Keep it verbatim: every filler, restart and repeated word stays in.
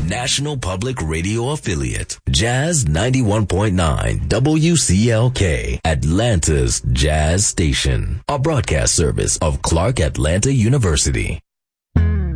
national public radio affiliate, Jazz ninety-one point nine W C L K, Atlanta's Jazz Station, a broadcast service of Clark Atlanta University.